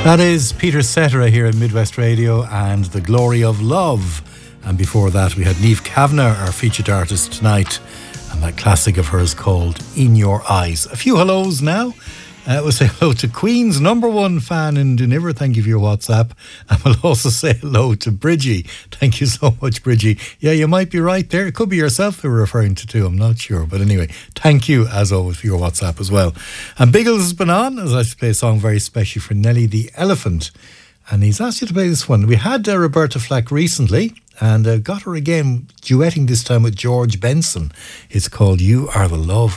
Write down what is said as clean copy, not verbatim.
That is Peter Cetera here at Midwest Radio and The Glory of Love. And before that, we had Niamh Kavanagh, our featured artist tonight, and that classic of hers called In Your Eyes. A few hellos now. We'll say hello to Queen's #1 fan in Duniver. Thank you for your WhatsApp. And we'll also say hello to Bridgie. Thank you so much, Bridgie. Yeah, you might be right there. It could be yourself they were referring to too. I'm not sure. But anyway, thank you, as always, for your WhatsApp as well. And Biggles has been on, as I play a song very special for Nelly the Elephant. And he's asked you to play this one. We had Roberta Flack recently, and got her again, duetting this time with George Benson. It's called You Are the Love